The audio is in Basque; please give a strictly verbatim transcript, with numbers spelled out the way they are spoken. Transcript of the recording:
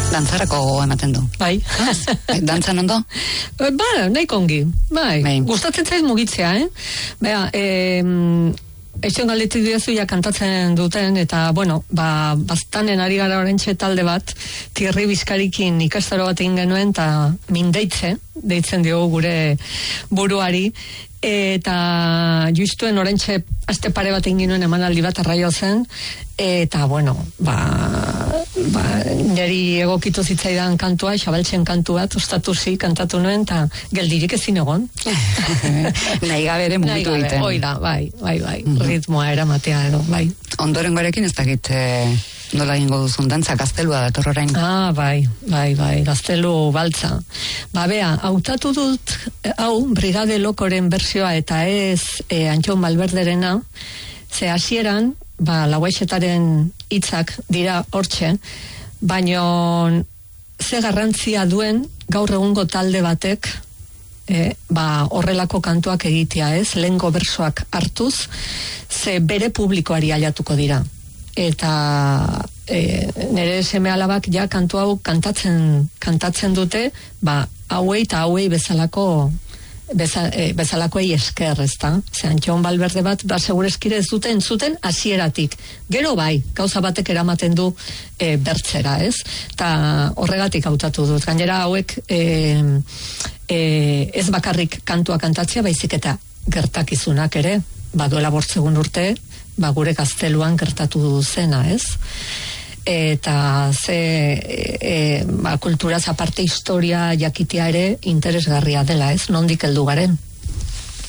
Dantzarako gogoa ematen du. Bai. Dantzan ondo? Ba, nahi kongi. Bai. bai. Gustatzen zaiz mugitzea, eh? Bea, eh... Eixon galdetik diazu ja kantatzen duten, eta, bueno, ba, baztanen ari gara orentxe talde bat, Tirri Bizkarikin ikastaro bat egin genuen, eta mindeitze, deitzen diogu gure buruari, eta justuen orentxe aste pare bat egin genuen emanaldi bat arraio zen, eta, bueno, ba, ba, niri egokitu zitzaidan kantua, Xabaltzen kantu bat, ostatuzi kantatu nuen, eta geldirik ezin egon. Nahi gabe ere mugitu egiten. Hoi da, bai, bai, bai, mm-hmm. ritmoa eramatea edo, bai. Ondoren gorekin ez dakit eh, nola egingo duzun dantza, gaztelua dator orain. Ah, bai, bai, bai, gaztelu baltza. Ba, bea, hautatu dut, hau, Brigade Lokoren bersioa eta ez eh, Antxon Malberderena, ze hasieran, ba, lauaixetaren hitzak dira hortxe, baino ze garrantzia duen gaur egungo talde batek e, ba, horrelako kantuak egitea, ez? Lehengo bersoak hartuz, ze bere publikoari aiatuko dira. Eta e, nire seme alabak ja kantu hau kantatzen, kantatzen dute, ba, hauei eta hauei bezalako Beza, e, bezalakoei esker, ezta? Zean, Antxon Balberde bat, ba, segurezkire ez duten zuten hasieratik. Gero bai, gauza batek eramaten du e, bertzera, ez? Ta horregatik hautatu dut. Gainera hauek e, e, ez bakarrik kantua kantatzea, baizik eta gertakizunak ere, ba, duela bortzegun urte, ba, gure gazteluan gertatu zena, ez? Eta ze e, ba, kulturaz aparte historia jakitea ere interesgarria dela, ez? Nondik heldu garen.